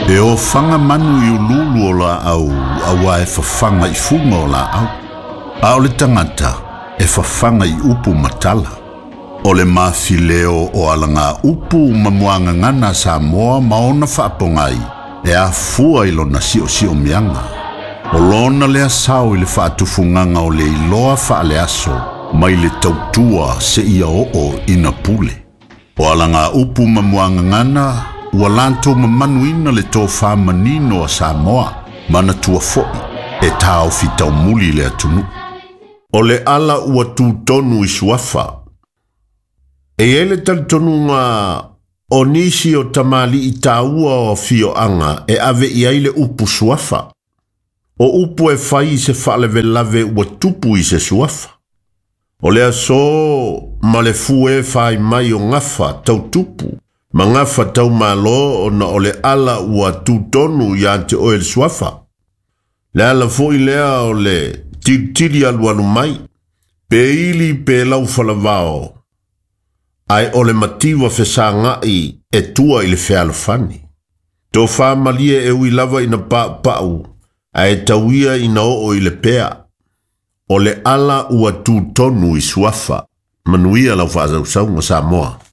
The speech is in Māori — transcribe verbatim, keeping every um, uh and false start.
E o fanga manu i ululu o la au, awa e fafanga i funga o la au. A o le tangata, e fafanga i upu matala. O le mafileo o alanga upu mamuanga ngana sa moa maona whaapongai, e a fua ilo na si o si o mianga. O lona le asau i le whaatufunganga o le iloa whaale aso, mai le tautua se ia o o ina pule. O alanga upu mamuanga ngana, ua lanto mamanuina le tō whamanino a Samoa, mana tua foi, e tāo fitau muli le atunu. O le ala ua tūtonu i suafa. E ele talitonu ngā o nisi o tamali i tāua o fio anga e ave i aile upu suafa. O upu e whai se whaleve lave ua tupu i se suafa. O lea so ma le fue whai mai o ngafa tau tupu. Ma ngafa tau malo o na o le ala ua tūtonu i ante o el suafa. Le ala foi lea o le titiri aluanu mai. Pe ili pe lau whalavao. Ai o le matiwa whesa ngai e tua i le whealofani. Tō whamalie e ui lava ina pa pau. Ai tauia ina o i le pea. O le ala ua tūtonu i suafa. Manuia lau whaazau saunga Samoa.